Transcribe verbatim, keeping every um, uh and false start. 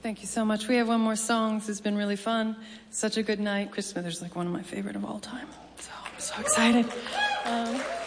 Thank you so much. We have one more song. This has been really fun. Such a good night. Chris Smithers is like one of my favorite of all time. So I'm so excited. Um,